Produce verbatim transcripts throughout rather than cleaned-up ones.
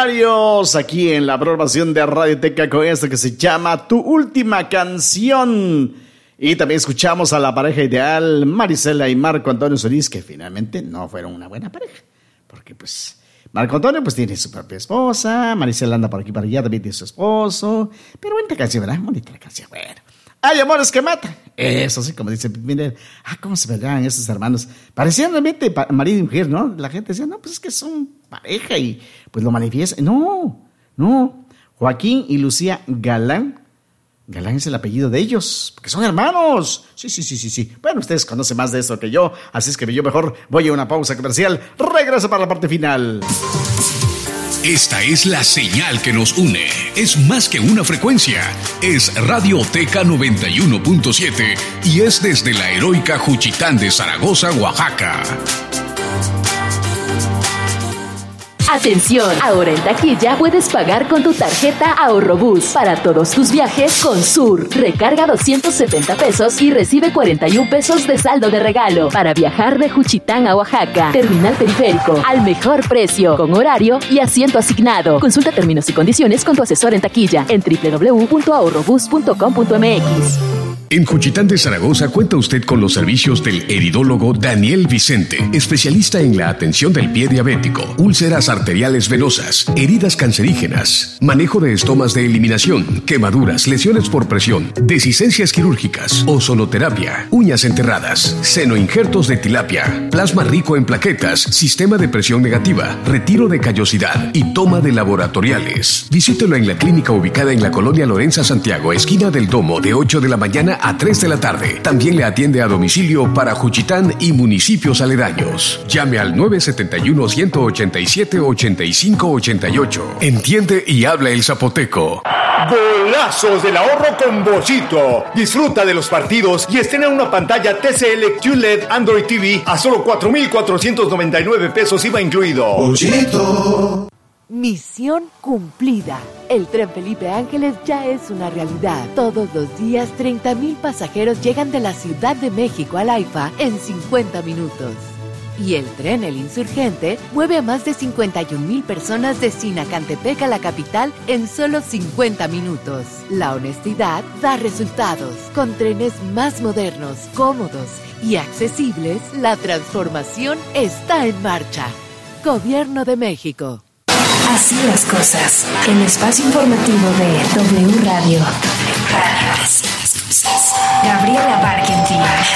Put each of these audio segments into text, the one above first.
Horarios aquí en la programación de Radioteca con esto que se llama Tu Última Canción. Y también escuchamos a la pareja ideal, Marisela y Marco Antonio Solís, que finalmente no fueron una buena pareja. Porque pues Marco Antonio pues tiene su propia esposa, Marisela anda por aquí para allá, también tiene su esposo. Pero bonita canción, ¿verdad? Bonita canción, bueno. Hay amores que matan. Eso sí, como dice Pineda. Ah, cómo se peleaban esos hermanos. Parecían realmente pa- marido y mujer, ¿no? La gente decía, no, pues es que son pareja y pues lo manifiestan. No, no. Joaquín y Lucía Galán. Galán es el apellido de ellos, porque son hermanos. Sí, sí, sí, sí, sí. Bueno, ustedes conocen más de eso que yo, así es que yo mejor voy a una pausa comercial. Regreso para la parte final. Esta es la señal que nos une. Es más que una frecuencia. Es Radioteca noventa y uno punto siete y es desde la heroica Juchitán de Zaragoza, Oaxaca. Atención, ahora en taquilla puedes pagar con tu tarjeta Ahorrobús para todos tus viajes con Sur. Recarga doscientos setenta pesos y recibe cuarenta y un pesos de saldo de regalo para viajar de Juchitán a Oaxaca. Terminal Periférico, al mejor precio, con horario y asiento asignado. Consulta términos y condiciones con tu asesor en taquilla en doble u doble u doble u punto ahorrobús punto com punto m x. En Juchitán de Zaragoza cuenta usted con los servicios del heridólogo Daniel Vicente, especialista en la atención del pie diabético, úlceras arteriales venosas, heridas cancerígenas, manejo de estomas de eliminación, quemaduras, lesiones por presión, desicencias quirúrgicas, ozonoterapia, uñas enterradas, senoinjertos de tilapia, plasma rico en plaquetas, sistema de presión negativa, retiro de callosidad y toma de laboratoriales. Visítelo en la clínica ubicada en la colonia Lorenza Santiago, esquina del Domo, de ocho de la mañana a tres de la tarde. También le atiende a domicilio para Juchitán y municipios aledaños. Llame al nueve siete uno, uno ocho siete, ocho cinco ocho ocho. Entiende y habla el zapoteco. Golazos del ahorro con Bollito. Disfruta de los partidos y estrena una pantalla T C L Q L E D Android T V a solo cuatro mil cuatrocientos noventa y nueve pesos I V A incluido. Bollito. Misión cumplida. El Tren Felipe Ángeles ya es una realidad. Todos los días, treinta mil pasajeros llegan de la Ciudad de México al AIFA en cincuenta minutos. Y el tren El Insurgente mueve a más de cincuenta y un mil personas de Sinacantepec a la capital en solo cincuenta minutos. La honestidad da resultados. Con trenes más modernos, cómodos y accesibles, la transformación está en marcha. Gobierno de México. Así las cosas. El espacio informativo de W Radio. Así las cosas. Gabriela Barkentin.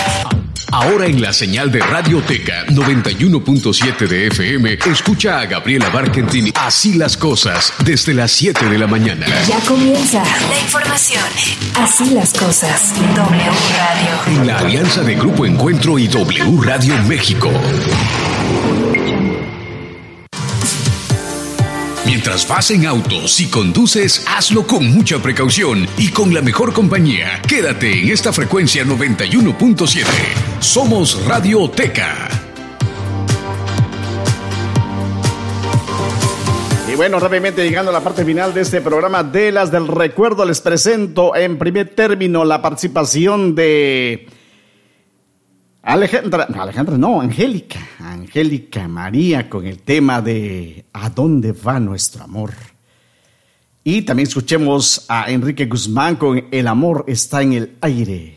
Ahora en la señal de Radioteca noventa y uno punto siete de F M, escucha a Gabriela Barkentin Así las cosas desde las siete de la mañana. Ya comienza la información. Así las cosas. W Radio. En la alianza de Grupo Encuentro y W Radio México. Mientras vas en auto, si conduces, hazlo con mucha precaución y con la mejor compañía. Quédate en esta frecuencia noventa y uno punto siete. Somos Radioteca. Y bueno, rápidamente llegando a la parte final de este programa de las del recuerdo, les presento en primer término la participación de Alejandra, no, Alejandra, no, Angélica, Angélica María con el tema de ¿A dónde va nuestro amor? Y también escuchemos a Enrique Guzmán con El amor está en el aire.